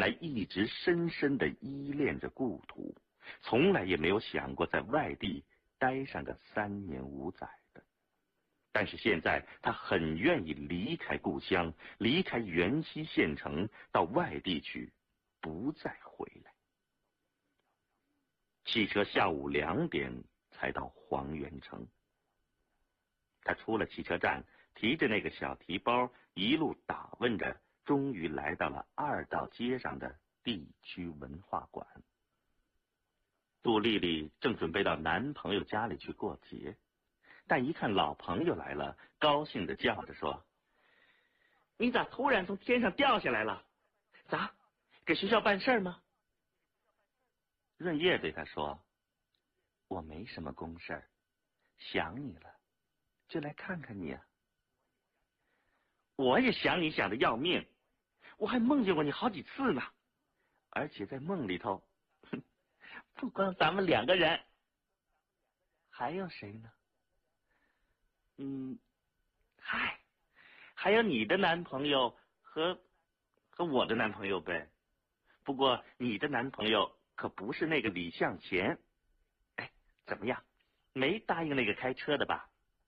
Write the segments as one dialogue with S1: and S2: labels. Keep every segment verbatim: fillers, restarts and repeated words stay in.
S1: 来一直深深地依恋着故土，从来也没有想过在外地待上个三年五载的。但是现在他很愿意离开故乡，离开元溪县城，到外地去，不再回来。汽车下午两点才到黄元城。他出了汽车站，提着那个小提包，一路打问着，终于来到了二道街上的地区文化馆。杜丽丽正准备到男朋友家里去过节，但一看老朋友来了，高兴地叫着说：“你咋突然从天上掉下来了？咋，给学校办事吗？”润叶对他说：“我没什么公事儿，想你了，就来看看你啊。”“我也想你想的要命，我还梦见过你好几次呢，而且在梦里头，哼，不光咱们两个人，还有谁呢？嗯，嗨，还有你的男朋友和和我的男朋友呗。不过你的男朋友可不是那个李向前。哎，怎么样？没答应那个开车的吧？”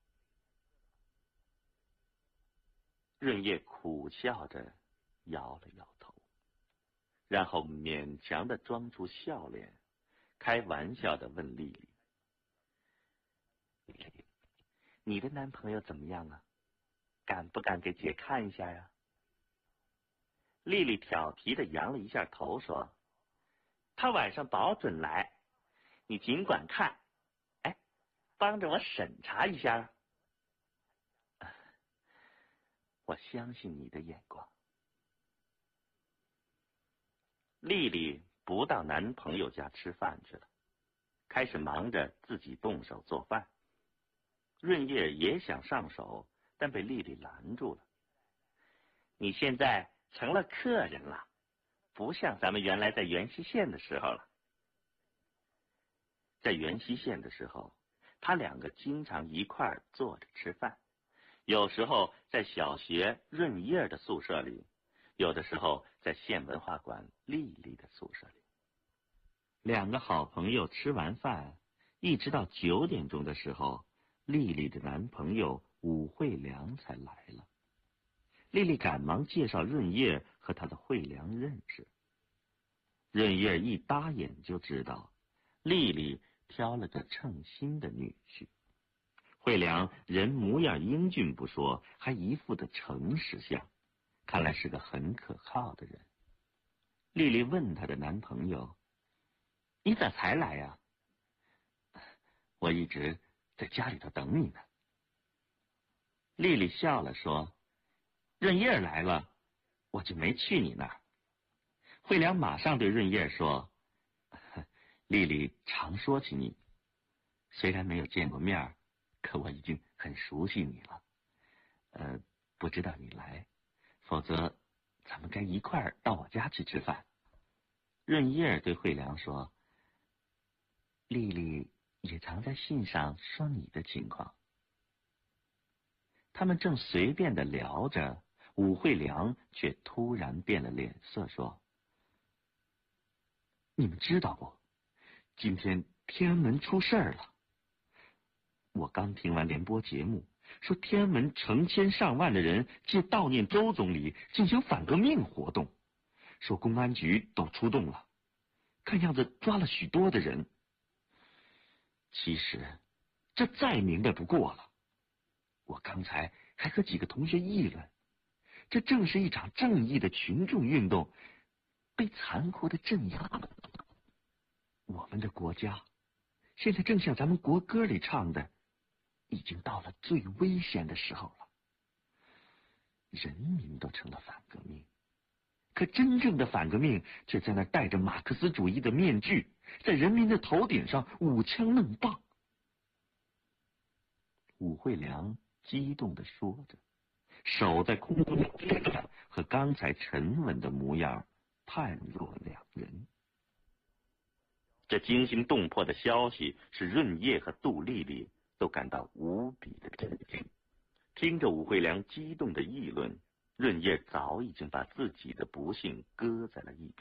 S1: 润叶苦笑着摇了摇头，然后勉强地装出笑脸，开玩笑地问丽丽：“丽丽，你的男朋友怎么样啊？敢不敢给姐看一下呀？”丽丽挑剔地扬了一下头，说：“他晚上保准来，你尽管看，哎，帮着我审查一下。”“我相信你的眼光。”丽丽不到男朋友家吃饭去了，开始忙着自己动手做饭。润叶也想上手，但被丽丽拦住了。“你现在成了客人了，不像咱们原来在元溪县的时候了。”在元溪县的时候，他两个经常一块儿坐着吃饭，有时候在小学润叶的宿舍里，有的时候在县文化馆丽丽的宿舍里。两个好朋友吃完饭，一直到九点钟的时候，丽丽的男朋友武惠良才来了。丽丽赶忙介绍润叶和他的惠良认识。润叶一搭眼就知道，丽丽挑了个称心的女婿。惠良人模样英俊不说，还一副的诚实相，看来是个很可靠的人。丽丽问她的男朋友：“你咋才来呀？”“我一直在家里头等你呢。”丽丽笑了说：“润叶来了，我就没去你那儿。”惠良马上对润叶说：“丽丽常说起你，虽然没有见过面，可我已经很熟悉你了。呃，不知道你来，否则咱们该一块儿到我家去吃饭。”润叶对惠良说：“丽丽也常在信上说你的情况。”他们正随便的聊着，武惠良却突然变了脸色，说：“你们知道不？今天天安门出事儿了。我刚听完联播节目，说天安门成千上万的人借悼念周总理进行反革命活动，说公安局都出动了，看样子抓了许多的人。其实这再明白不过了。我刚才还和几个同学议论，这正是一场正义的群众运动被残酷的镇压了。我们的国家现在正像咱们国歌里唱的，已经到了最危险的时候了。人民都成了反革命，可真正的反革命却在那戴着马克思主义的面具，在人民的头顶上舞枪弄棒。”武惠良激动地说着，手在空中接着，和刚才沉稳的模样判若两人。这惊心动魄的消息使润叶和杜丽丽都感到无比的震惊。听着武惠良激动的议论，润叶早已经把自己的不幸搁在了一边。